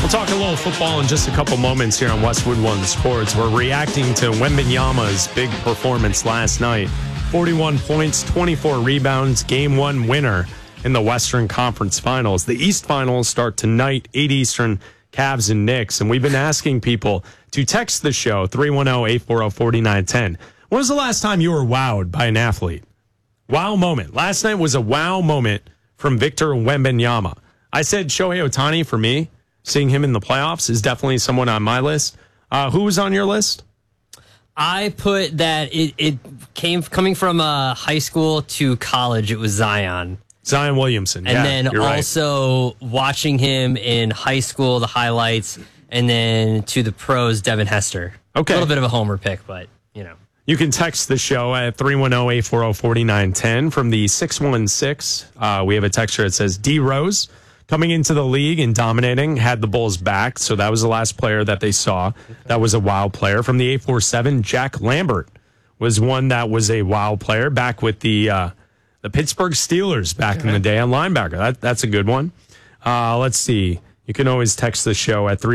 We'll talk a little football in just a couple moments here on Westwood One Sports. We're reacting to Wembanyama's big performance last night. 41 points, 24 rebounds, Game 1 winner in the Western Conference Finals. The East Finals start tonight, 8 Eastern, Cavs and Knicks. And we've been asking people to text the show, 310-840-4910. When was the last time you were wowed by an athlete? Wow moment. Last night was a wow moment from Victor Wembanyama. I said Shohei Ohtani for me. Seeing him in the playoffs is definitely someone on my list. Who was on your list? I put that it came coming from high school to college. It was Zion. Zion Williamson. And yeah, then also watching him in high school, the highlights, and then to the pros, Devin Hester. Okay. A little bit of a homer pick, but, you know. You can text the show at 310-840-4910 from the 616. We have a texture that says D Rose. Coming into the league and dominating, had the Bulls back. So that was the last player that they saw. That was a wow player. From the 847, Jack Lambert was one that was a wow player back with the Pittsburgh Steelers back in the day on linebacker. That's a good one. Let's see. You can always text the show at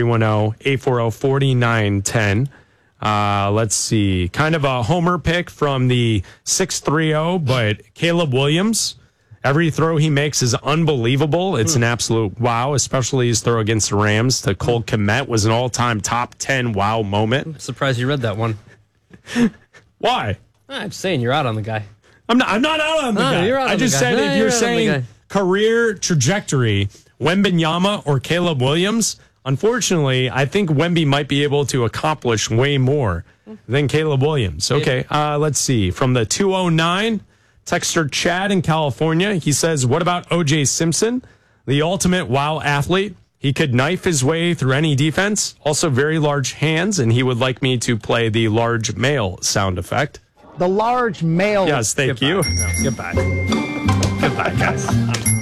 310-840-4910. Let's see. Kind of a homer pick from the 630, but Caleb Williams. Every throw he makes is unbelievable. It's an absolute wow, especially his throw against the Rams to Cole Kmet was an all-time top 10 wow moment. I'm surprised you read that one. Why? I'm just saying you're out on the guy. I'm not out on the guy. You're out on I just the guy. said if you're out on the saying guy. career trajectory, Wembanyama or Caleb Williams, unfortunately, I think Wemby might be able to accomplish way more than Caleb Williams. Okay, let's see. From the 209, texter Chad in California, he says, what about O.J. Simpson, the ultimate wow athlete? He could knife his way through any defense, also very large hands, and he would like me to play the large male sound effect. The large male. Yes, thank you. No, goodbye. Goodbye, guys.